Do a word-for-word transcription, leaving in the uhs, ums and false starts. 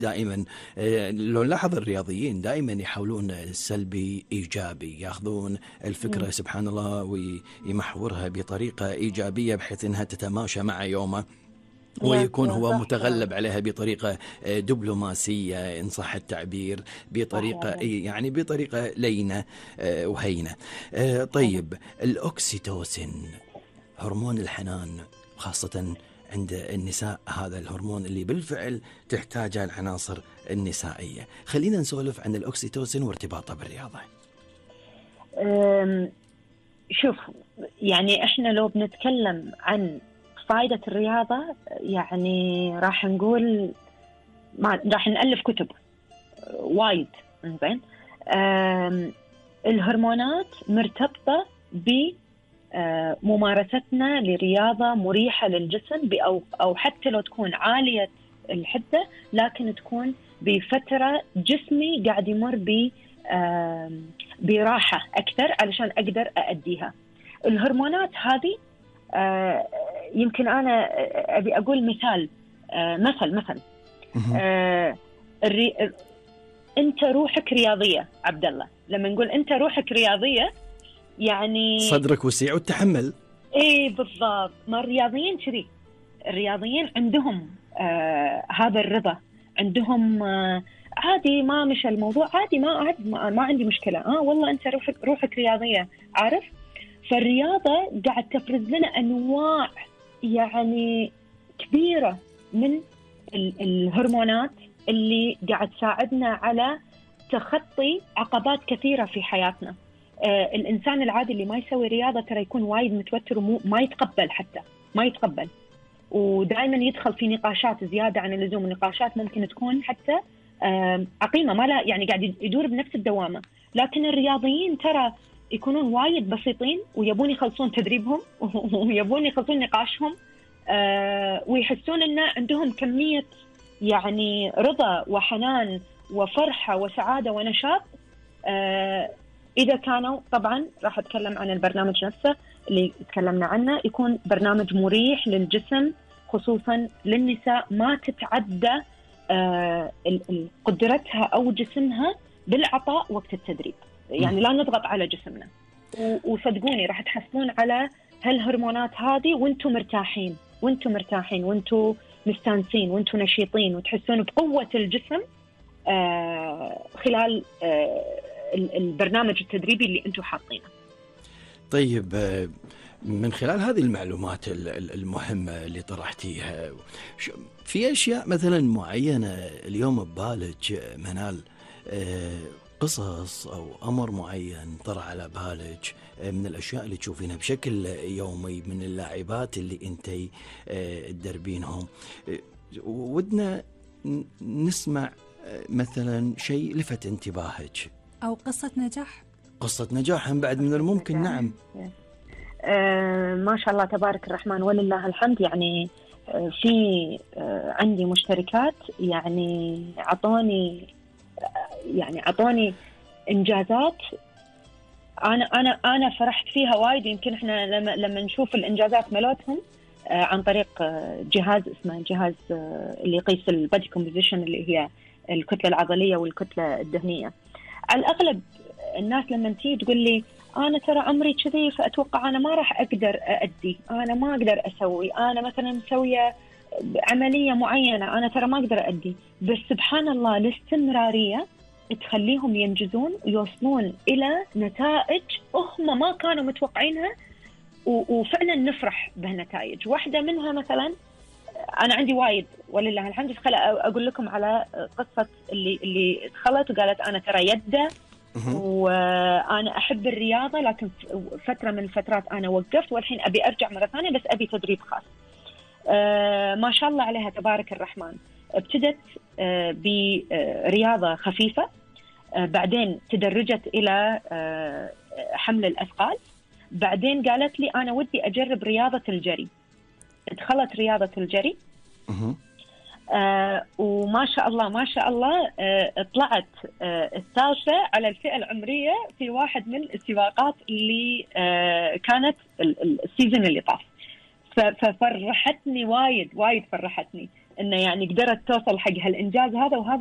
دائما آه، لو نلاحظ الرياضيين دائما يحاولون السلبي إيجابي، يأخذون الفكرة مم. سبحان الله ويمحورها بطريقة إيجابية بحيث أنها تتماشى مع يومه، يا ويكون يا هو صح كلامك. متغلب عليها بطريقة آه، دبلوماسية إن صح التعبير، صح يا بطريقة علي. يعني بطريقة لينة آه، وهينة. آه، حلو. طيب الأكسيتوسين، هرمون الحنان خاصة عند النساء، هذا الهرمون اللي بالفعل تحتاجه العناصر النسائية. خلينا نسولف عن الأكسيتوسين وارتباطه بالرياضة. أم، شوف، يعني احنا لو بنتكلم عن فائدة الرياضة، يعني راح نقول ما راح نألف كتب وايد. إنزين. أم، الهرمونات مرتبطة بممارستنا لرياضة مريحة للجسم، أو أو حتى لو تكون عالية الحدة لكن تكون بفترة جسمي قاعد يمر ب آم، براحة أكثر علشان أقدر أأديها. الهرمونات هذه آه، يمكن أنا أبي أقول مثال، آه، مثل مثل مهم. آه، الري... أنت روحك رياضية عبد الله. لما نقول أنت روحك رياضية يعني صدرك وسيع وتحمل. إيه بالضبط. ما الرياضيين كذي، الرياضيين عندهم آه هذا الرضا، عندهم آه عادي ما مش الموضوع عادي، ما عاد ما, ما عندي مشكلة. آه والله أنت روحك روحك رياضية، عارف. فالرياضة قاعد تفرز لنا أنواع يعني كبيرة من ال- الهرمونات اللي قاعد تساعدنا على تخطي عقبات كثيرة في حياتنا. آه الإنسان العادي اللي ما يسوي رياضة ترى يكون وايد متوتر وما يتقبل، حتى ما يتقبل، ودائما يدخل في نقاشات زيادة عن اللزوم. النقاشات ممكن تكون حتى آم، عقيمة، ما لا يعني قاعد يدور بنفس الدوامة. لكن الرياضيين ترى يكونون وايد بسيطين ويبون يخلصون تدريبهم ويبون يخلصون نقاشهم، آه، ويحسون أن عندهم كمية يعني رضا وحنان وفرحة وسعادة ونشاط. آه، إذا كانوا طبعا راح أتكلم عن البرنامج نفسه اللي تكلمنا عنه، يكون برنامج مريح للجسم خصوصا للنساء، ما تتعدى آه، ال- ال- قدرتها أو جسمها بالعطاء وقت التدريب. يعني لا نضغط على جسمنا، و- وصدقوني راح تحصلون على هالهرمونات هذه وانتم مرتاحين، وانتم مرتاحين وانتم مستانسين وانتم نشيطين وتحسون بقوة الجسم آه، خلال آه، ال- البرنامج التدريبي اللي انتم حاطينه. طيب آه، من خلال هذه المعلومات ال- ال- المهمة اللي طرحتيها، ش- في أشياء مثلا معينة اليوم ببالك آه، منال، آه، قصص أو أمر معين طرأ على بالك آه، من الأشياء اللي تشوفينها بشكل يومي من اللاعبات اللي أنتي آه، تدربينهم، آه، ودنا ن- نسمع آه، مثلا شيء لفت انتباهك، أو قصة نجاح. قصة نجاح بعد من الممكن. نعم. آه ما شاء الله تبارك الرحمن ولله الحمد. يعني آه في آه عندي مشتركات يعني عطوني يعني عطوني إنجازات أنا أنا أنا فرحت فيها وايد. يمكن إحنا لما لما نشوف الإنجازات ملوتهم آه عن طريق آه جهاز اسمه جهاز آه اللي يقيس البادي كومبوزيشن اللي هي الكتلة العضلية والكتلة الدهنية. على الأغلب الناس لما تيجي تقول لي أنا ترى عمري كذي فأتوقع أنا ما راح أقدر أأدي، أنا ما أقدر أسوي، أنا مثلا مسوية عملية معينة أنا ترى ما أقدر أأدي. بس سبحان الله الاستمرارية تخليهم ينجزون ويوصلون إلى نتائج هم ما كانوا متوقعينها، وفعلا نفرح بهالنتائج. واحدة منها مثلا أنا عندي وايد ولله الحمد. خل أقول لكم على قصة اللي اللي دخلت وقالت أنا ترى يدة وأنا أحب الرياضة، لكن فترة من الفترات أنا وقفت والحين أبي أرجع مرة ثانية بس أبي تدريب خاص. آه ما شاء الله عليها تبارك الرحمن. ابتدت آه برياضة خفيفة، آه بعدين تدرجت إلى آه حمل الأثقال، بعدين قالت لي أنا ودي أجرب رياضة الجري. دخلت رياضة الجري آه وما شاء الله ما شاء الله آه طلعت آه الثالثة على الفئة العمرية في واحد من السباقات اللي آه كانت السيزن اللي طاف. ففرحتني وايد وايد فرحتني. انه يعني قدرت توصل حق هالانجاز هذا، وهذا